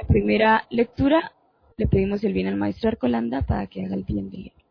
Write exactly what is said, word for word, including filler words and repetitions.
primera lectura le pedimos el bien al maestro Arcolanda para que haga el bien del libro.